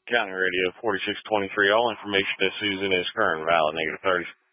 County Radio 4623. All information at Susan is current, valid, -30.